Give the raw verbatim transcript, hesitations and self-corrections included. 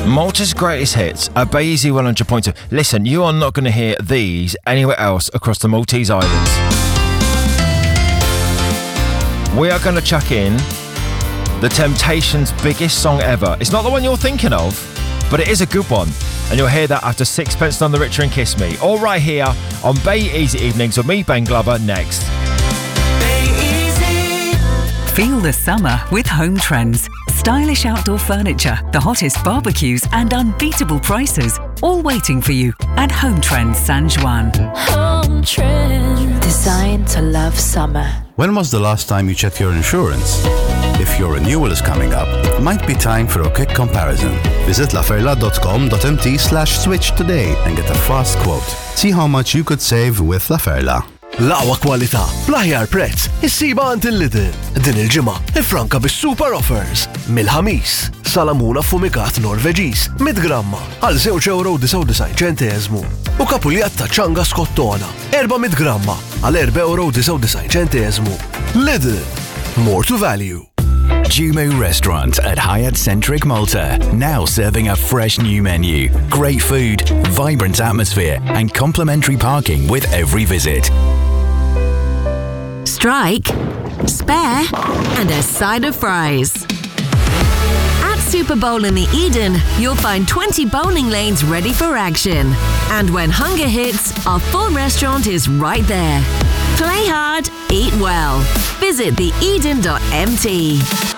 Malta's greatest hits are Basie one hundred point two. Listen, you are not going to hear these anywhere else across the Maltese Islands. We are going to chuck in The Temptations' biggest song ever. It's not the one you're thinking of, but it is a good one. And you'll hear that after Sixpence None the Richer and Kiss Me. All right here on Bay Easy Evenings with me, Ben Glover, next. Feel the summer with Home Trends. Stylish outdoor furniture, the hottest barbecues and unbeatable prices, all waiting for you at Home Trends San Juan. Home Trends. Designed to love summer. When was the last time you checked your insurance? If your renewal is coming up, it might be time for a quick comparison. Visit laferla.com.mt slash switch today and get a fast quote. See how much you could save with Laferla. L-aqwa kwalità, bl-aħjar prezz, issiba għand il-Lidl. Din il-ġimgħa ifranka bis-super offers. Mill-ħamis, salamuna fumikat Norveġiż, mid gramma, għal żewġ euro u design ċenteżmu. U kapuljat ta' ċanga skottona, erbamit gramma, għal erba' euro u design ċenteżmu. Lidl, more to value. Jumo Restaurant at Hyatt Centric Malta, now serving a fresh new menu, great food, vibrant atmosphere and complimentary parking with every visit. Strike, spare and a side of fries. At Super Bowl in the Eden, you'll find twenty bowling lanes ready for action. And when hunger hits, our full restaurant is right there. Play hard, eat well. Visit the eden dot m t.